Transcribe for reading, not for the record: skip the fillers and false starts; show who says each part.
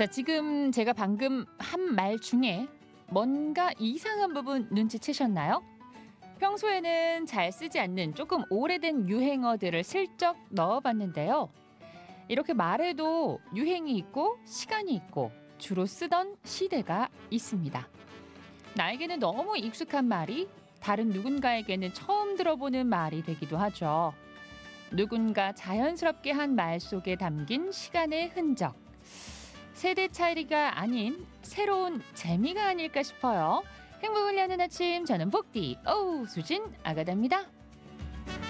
Speaker 1: 자, 지금 제가 방금 한 말 중에 뭔가 이상한 부분 눈치채셨나요? 평소에는 잘 쓰지 않는 조금 오래된 유행어들을 슬쩍 넣어봤는데요. 이렇게 말해도 유행이 있고 시간이 있고 주로 쓰던 시대가 있습니다. 나에게는 너무 익숙한 말이 다른 누군가에게는 처음 들어보는 말이 되기도 하죠. 누군가 자연스럽게 한 말 속에 담긴 시간의 흔적. 세대 차이가 아닌 새로운 재미가 아닐까 싶어요. 행복을 여는 아침, 저는 복디 수진 아가다입니다.